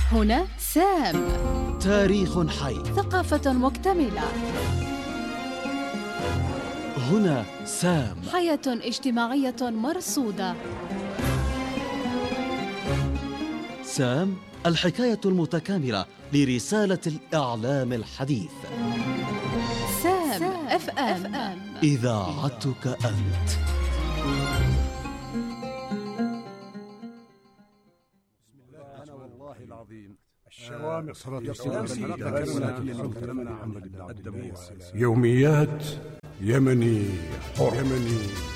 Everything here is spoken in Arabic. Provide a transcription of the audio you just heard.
هنا سام. تاريخ حي. ثقافة مكتملة. هنا سام. حياة اجتماعية مرصودة. سام، الحكاية المتكاملة لرسالة الإعلام الحديث. سام اف ام، إذاعتك أنت. يوميات يمني حر.